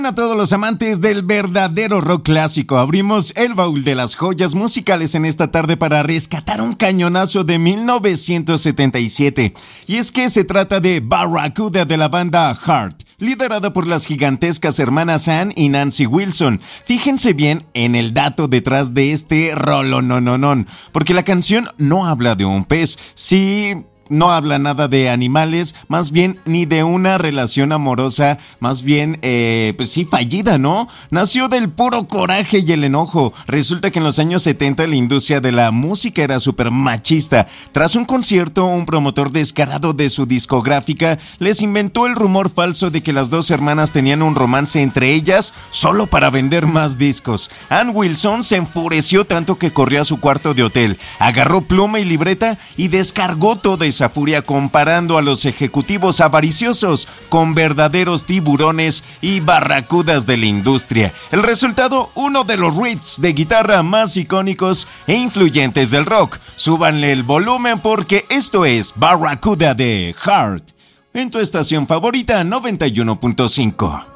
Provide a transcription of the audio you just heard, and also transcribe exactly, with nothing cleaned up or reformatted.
A todos los amantes del verdadero rock clásico, abrimos el baúl de las joyas musicales en esta tarde para rescatar un cañonazo de mil novecientos setenta y siete. Y es que se trata de Barracuda de la banda Heart, liderada por las gigantescas hermanas Ann y Nancy Wilson. Fíjense bien en el dato detrás de este rolonononón, porque la canción no habla de un pez, sí... No habla nada de animales, más bien ni de una relación amorosa, más bien, eh, pues sí, fallida, ¿no? Nació del puro coraje y el enojo. Resulta que en los años setenta la industria de la música era súper machista. Tras un concierto, un promotor descarado de su discográfica les inventó el rumor falso de que las dos hermanas tenían un romance entre ellas solo para vender más discos. Ann Wilson se enfureció tanto que corrió a su cuarto de hotel, agarró pluma y libreta y descargó toda esa furia comparando a los ejecutivos avariciosos con verdaderos tiburones y barracudas de la industria. El resultado, uno de los riffs de guitarra más icónicos e influyentes del rock. Súbanle el volumen porque esto es Barracuda de Heart, en tu estación favorita noventa y uno punto cinco.